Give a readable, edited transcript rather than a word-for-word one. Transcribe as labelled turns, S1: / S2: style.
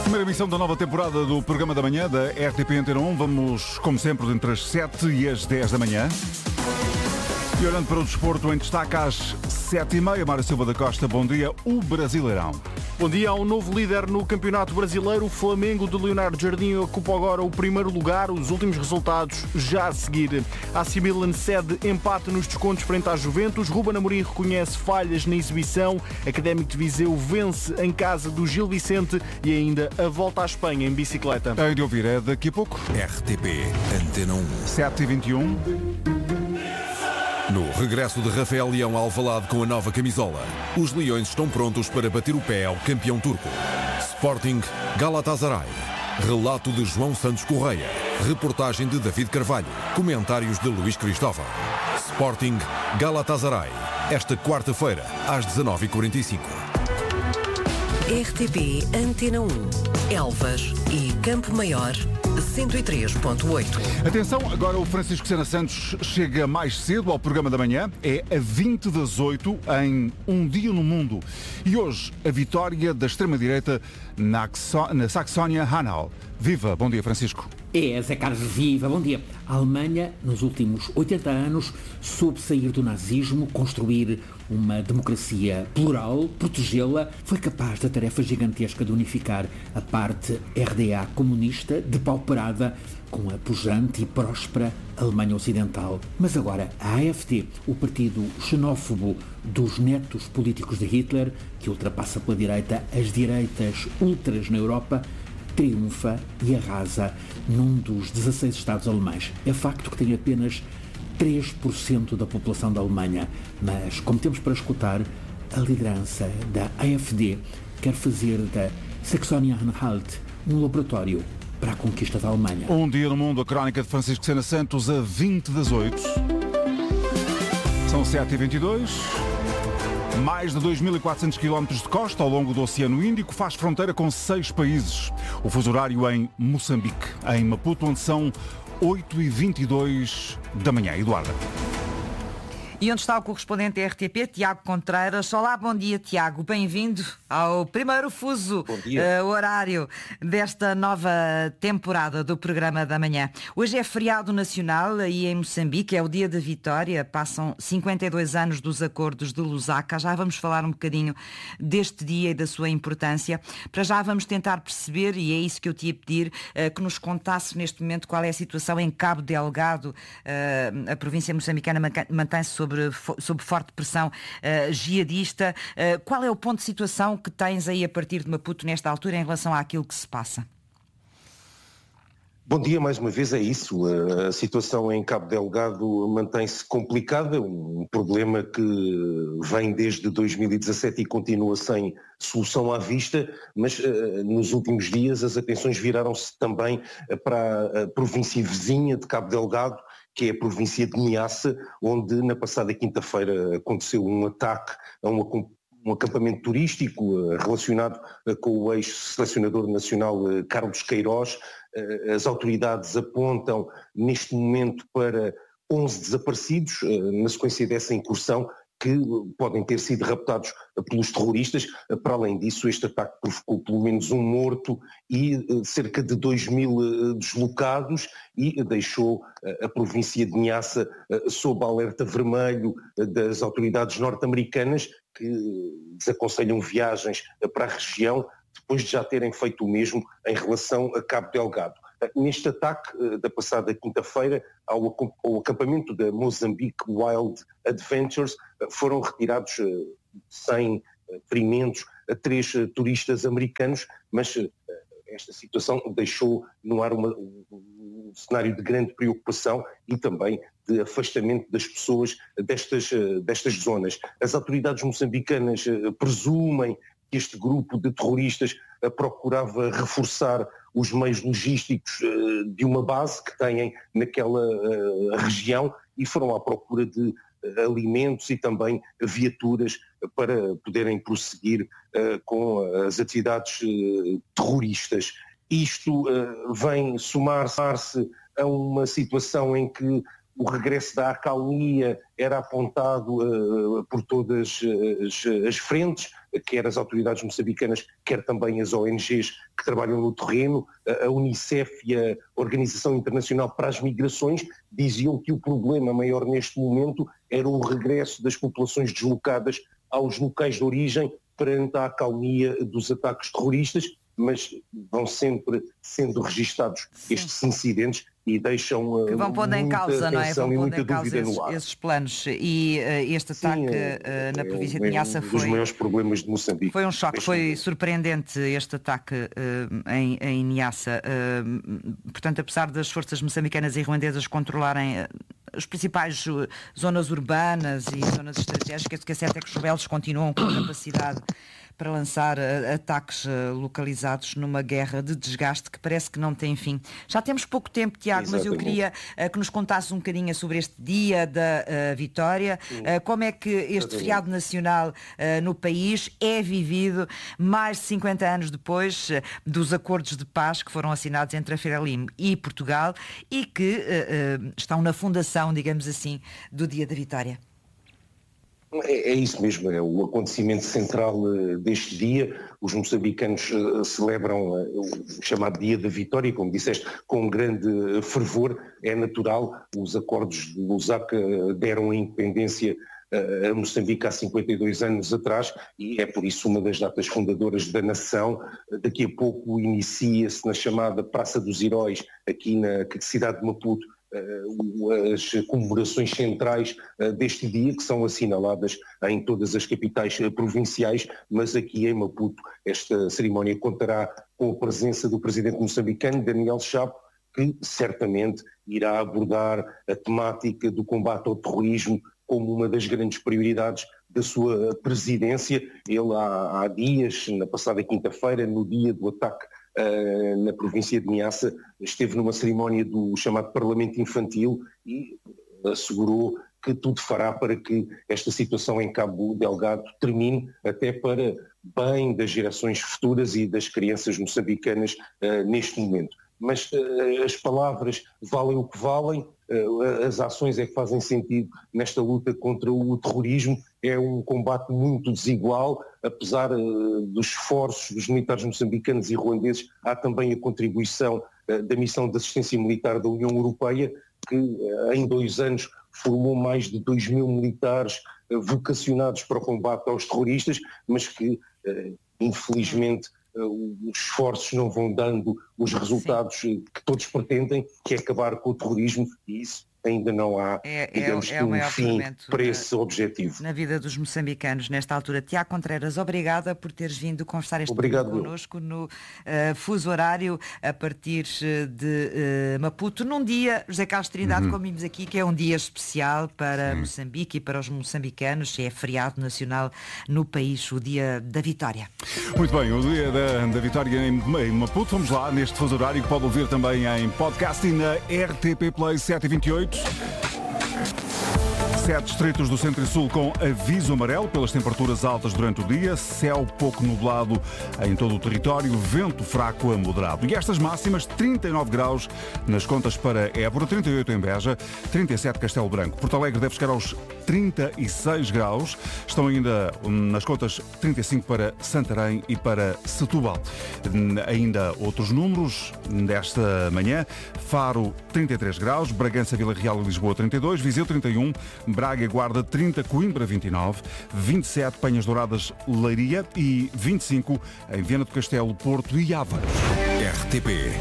S1: Primeira emissão da nova temporada do Programa da Manhã da RTP Antena 1. Vamos, como sempre, entre as 7 e as 10 da manhã. E olhando para o desporto, em destaque às 7h30, Mário Silva da Costa, bom dia, o Brasileirão.
S2: Bom dia, há um novo líder no Campeonato Brasileiro. O Flamengo de Leonardo Jardim ocupa agora o primeiro lugar. Os últimos resultados já a seguir. AC Milan cede empate nos descontos frente à Juventus. Ruben Amorim reconhece falhas na exibição. Académico de Viseu vence em casa do Gil Vicente e ainda a volta à Espanha em bicicleta.
S1: A de ouvir é daqui a pouco.
S3: RTP Antena 1.
S1: 7h21.
S3: No regresso de Rafael Leão ao Alvalade com a nova camisola, os Leões estão prontos para bater o pé ao campeão turco. Sporting Galatasaray. Relato de João Santos Correia. Reportagem de David Carvalho. Comentários de Luís Cristóvão. Sporting Galatasaray. Esta quarta-feira, às 19h45.
S4: RTP Antena 1. Elvas e Campo Maior, 103.8.
S1: Atenção, agora o Francisco Sena Santos chega mais cedo ao Programa da Manhã. É a 20 das 8 em Um Dia no Mundo. E hoje, a vitória da extrema-direita na Saxónia-Anhalt. Viva! Bom dia, Francisco.
S5: Zé Carlos, viva, bom dia. A Alemanha, nos últimos 80 anos, soube sair do nazismo, construir uma democracia plural, protegê-la, foi capaz da tarefa gigantesca de unificar a parte RDA comunista, depauperada, com a pujante e próspera Alemanha Ocidental. Mas agora, a AfD, o partido xenófobo dos netos políticos de Hitler, que ultrapassa pela direita as direitas ultras na Europa, triunfa e arrasa num dos 16 Estados alemães. É facto que tem apenas 3% da população da Alemanha, mas, como temos para escutar, a liderança da AfD quer fazer da Saxónia-Anhalt um laboratório para a conquista da Alemanha.
S1: Um Dia no Mundo, a crónica de Francisco Sena Santos, a 20 das 8. São 7h22. Mais de 2.400 km de costa ao longo do Oceano Índico, faz fronteira com 6 países. O fuso horário em Moçambique, em Maputo, onde são 8h22 da manhã. Eduardo.
S6: E onde está o correspondente da RTP, Tiago Contreiras. Olá, bom dia, Tiago. Bem-vindo ao primeiro fuso horário desta nova temporada do Programa da Manhã. Hoje é feriado nacional aí em Moçambique, é o dia da vitória. Passam 52 anos dos acordos de Lusaka. Já vamos falar um bocadinho deste dia e da sua importância. Para já vamos tentar perceber, e é isso que eu te ia pedir, que nos contasse neste momento qual é a situação em Cabo Delgado. A província moçambicana mantém-se sob forte pressão jihadista. Qual é o ponto de situação que tens aí a partir de Maputo nesta altura em relação àquilo que se passa?
S7: Bom dia, mais uma vez é isso. A situação em Cabo Delgado mantém-se complicada, um problema que vem desde 2017 e continua sem solução à vista, mas nos últimos dias as atenções viraram-se também para a província vizinha de Cabo Delgado, que é a província de Niassa, onde na passada quinta-feira aconteceu um ataque a um acampamento turístico relacionado com o ex-selecionador nacional Carlos Queiroz. As autoridades apontam neste momento para 11 desaparecidos na sequência dessa incursão, que podem ter sido raptados pelos terroristas. Para além disso, este ataque provocou pelo menos um morto e cerca de 2.000 deslocados e deixou a província de Niassa sob alerta vermelho das autoridades norte-americanas, que desaconselham viagens para a região, depois de já terem feito o mesmo em relação a Cabo Delgado. Neste ataque da passada quinta-feira ao acampamento da Mozambique Wild Adventures foram retirados 100 ferimentos a 3 turistas americanos, mas esta situação deixou no ar um cenário de grande preocupação e também de afastamento das pessoas destas zonas. As autoridades moçambicanas presumem que este grupo de terroristas procurava reforçar os meios logísticos de uma base que têm naquela região e foram à procura de alimentos e também viaturas para poderem prosseguir com as atividades terroristas. Isto vem somar-se a uma situação em que o regresso da acalmia era apontado por todas as frentes, quer as autoridades moçambicanas, quer também as ONGs que trabalham no terreno. A Unicef e a Organização Internacional para as Migrações diziam que o problema maior neste momento era o regresso das populações deslocadas aos locais de origem perante a acalmia dos ataques terroristas, mas vão sempre sendo registados estes incidentes e deixam
S6: que vão pondo em causa, não é? Vão pondo em causa esses planos. E este ataque na província de Niassa foi um
S7: dos maiores problemas de Moçambique.
S6: Foi um choque, foi surpreendente este ataque em Niassa. Portanto, apesar das forças moçambicanas e ruandesas controlarem as principais zonas urbanas e zonas estratégicas, o que é certo é que os rebeldes continuam com capacidade para lançar ataques localizados numa guerra de desgaste que parece que não tem fim. Já temos pouco tempo, Tiago, mas eu queria que nos contasses um bocadinho sobre este dia da vitória, como é que este feriado nacional no país é vivido mais de 50 anos depois dos acordos de paz que foram assinados entre a Frelimo e Portugal e que estão na fundação, digamos assim, do dia da vitória.
S7: É isso mesmo, é o acontecimento central deste dia. Os moçambicanos celebram o chamado Dia da Vitória, como disseste, com grande fervor. É natural, os acordos de Lusaka deram a independência a Moçambique há 52 anos atrás e é por isso uma das datas fundadoras da nação. Daqui a pouco inicia-se na chamada Praça dos Heróis, aqui na cidade de Maputo, as comemorações centrais deste dia, que são assinaladas em todas as capitais provinciais, mas aqui em Maputo esta cerimónia contará com a presença do presidente moçambicano, Daniel Chapo, que certamente irá abordar a temática do combate ao terrorismo como uma das grandes prioridades da sua presidência. Ele há dias, na passada quinta-feira, no dia do ataque na província de Niassa, esteve numa cerimónia do chamado Parlamento Infantil e assegurou que tudo fará para que esta situação em Cabo Delgado termine, até para bem das gerações futuras e das crianças moçambicanas neste momento. Mas as palavras valem o que valem, as ações é que fazem sentido nesta luta contra o terrorismo. É um combate muito desigual, apesar dos esforços dos militares moçambicanos e ruandeses, há também a contribuição da missão de assistência militar da União Europeia, que em 2 anos formou mais de 2.000 militares vocacionados para o combate aos terroristas, mas que infelizmente os esforços não vão dando os resultados que todos pretendem, que é acabar com o terrorismo, e isso ainda não há, digamos, um fim para esse objetivo.
S6: Na vida dos moçambicanos nesta altura. Tiago Contreras, obrigada por teres vindo conversar este momento connosco no fuso horário a partir de Maputo, num dia, José Carlos Trindade, como vimos aqui, que é um dia especial para Moçambique e para os moçambicanos, é feriado nacional no país, o dia da vitória.
S1: Muito bem, o dia da vitória em Maputo. Vamos lá, neste fuso horário, que pode ouvir também em podcast e na RTP Play 7h28. 7 distritos do centro e sul com aviso amarelo pelas temperaturas altas durante o dia, céu pouco nublado em todo o território, vento fraco a moderado. E estas máximas, 39 graus nas contas para Évora, 38 em Beja, 37 Castelo Branco. Porto Alegre deve chegar aos 36 graus, estão ainda nas contas 35 para Santarém e para Setúbal. Ainda outros números desta manhã, Faro 33 graus, Bragança, Vila Real e Lisboa 32, Viseu 31, Braga, Guarda 30, Coimbra 29, 27 Penhas Douradas, Leiria e 25 em Viana do Castelo, Porto e Aveiro.
S3: RTP